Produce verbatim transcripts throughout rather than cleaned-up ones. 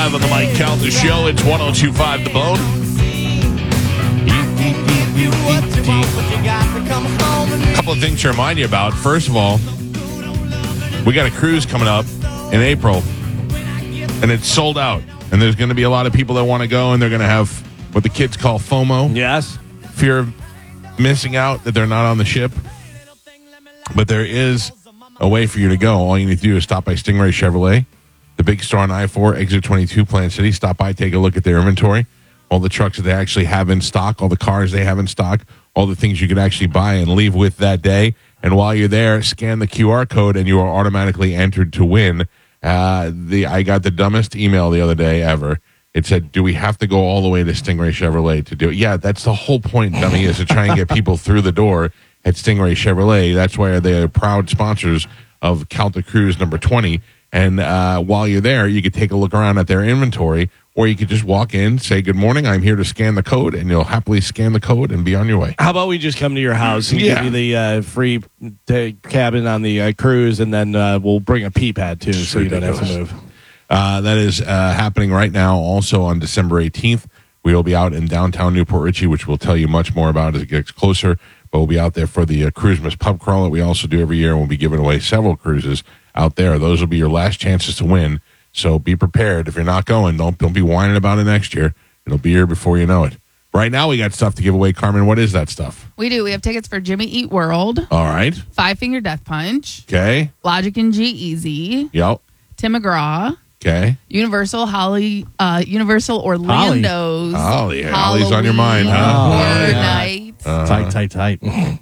On the Mike Calta Show, it's one oh two point five The Bone. A couple of things to remind you about. First of all, we got a cruise coming up in April, and it's sold out. And there's going to be a lot of people that want to go, and they're going to have what the kids call FOMO. Yes. Fear of missing out, that they're not on the ship. But there is a way for you to go. All you need to do is stop by Stingray Chevrolet, the big store on I four, Exit twenty-two, Plant City. Stop by, take a look at their inventory, all the trucks that they actually have in stock, all the cars they have in stock, all the things you could actually buy and leave with that day. And while you're there, scan the Q R code, and you are automatically entered to win. Uh, the I got the dumbest email the other day ever. It said, do we have to go all the way to Stingray Chevrolet to do it? Yeah, that's the whole point, dummy, is to try and get people through the door at Stingray Chevrolet. That's why they're proud sponsors of Calta Cruise number twenty. And uh, while you're there, you could take a look around at their inventory, or you could just walk in, say, good morning, I'm here to scan the code, and you'll happily scan the code and be on your way. How about we just come to your house and Yeah. give you the uh, free t- cabin on the uh, cruise, and then uh, we'll bring a pee pad, too, so you don't have to move. Uh, that is uh, happening right now. Also on December eighteenth, we will be out in downtown Newport Richey, which we'll tell you much more about as it gets closer. But we'll be out there for the uh, Cruisemas Pub Crawl that we also do every year, and we'll be giving away several cruises out there. Those will be your last chances to win. So be prepared. If you're not going, don't don't be whining about it next year. It'll be here before you know it. Right now, we got stuff to give away. Carmen, what is that stuff? We do. We have tickets for Jimmy Eat World, All right. Five Finger Death Punch, Okay. Logic and G-Eazy, Yep. Tim McGraw, Okay. Universal Holly, uh, Universal Orlando's Holly. Holly's on your mind, huh? Halloween Horror Yeah. Night. Uh, Tight, tight, tight.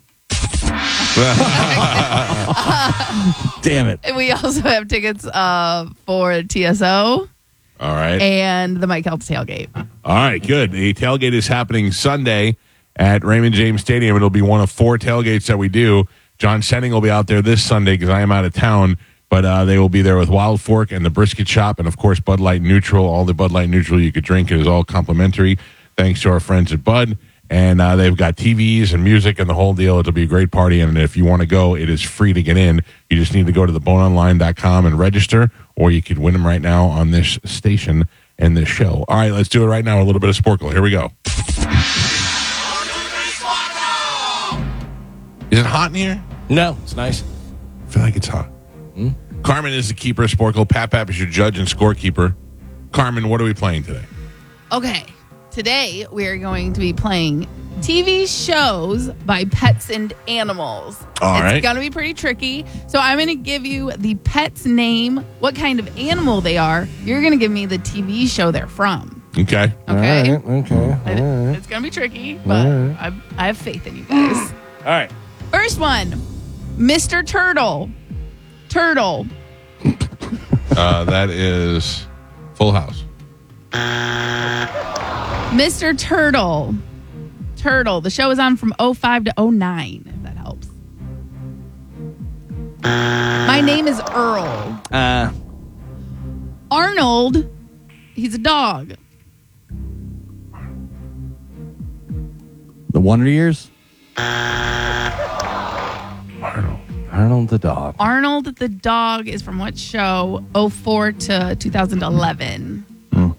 Damn it. And we also have tickets uh, for T S O All right. and the Mike Calta Tailgate. All right, good. The tailgate is happening Sunday at Raymond James Stadium. It'll be one of four tailgates that we do. John Senning will be out there this Sunday because I am out of town, but uh, they will be there with Wild Fork and the Brisket Shop and, of course, Bud Light Neutral. All the Bud Light Neutral you could drink. It is all complimentary thanks to our friends at Bud. And uh, they've got T Vs and music and the whole deal. It'll be a great party. And if you want to go, it is free to get in. You just need to go to the bone online dot com and register, or you could win them right now on this station and this show. All right, let's do it right now. A little bit of Sporkle. Here we go. Is it hot in here? No, it's nice. I feel like it's hot. Hmm? Carmen is the keeper of Sporkle. Pap Pap is your judge and scorekeeper. Carmen, what are we playing today? Okay. Today, we are going to be playing T V shows by pets and animals. All it's right. going to be pretty tricky. So I'm going to give you the pet's name, what kind of animal they are. You're going to give me the T V show they're from. Okay. Okay? All right, okay. It- All right. It's going to be tricky, but I, I have faith in you guys. All right. First one, Mister Turtle. Turtle. Uh, that is Full House. Mister Turtle. Turtle. The show is on from oh five to oh nine, if that helps. My name is Earl. Uh, Arnold, he's a dog. the Wonder Years? Arnold. Arnold the dog. Arnold the dog is from what show? oh four to two thousand eleven. Hmm.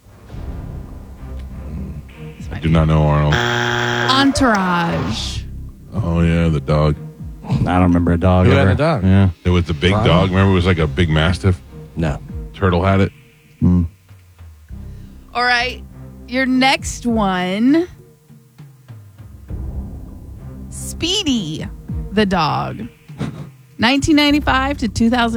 I do not know Arnold. Entourage. Oh, yeah, the dog. I don't remember a dog. Who had ever. a dog? Yeah. It was the big Wow. dog. Remember, it was like a big mastiff. No. Turtle had it. Hmm. All right. Your next one. Speedy the dog. nineteen ninety-five to two thousand